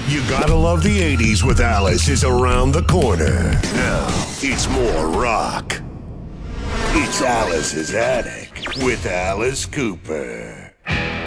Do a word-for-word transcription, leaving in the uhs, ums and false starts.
You Gotta Love the eighties with Alice is around the corner. Now, it's more rock. It's Alice's Attic with Alice Cooper.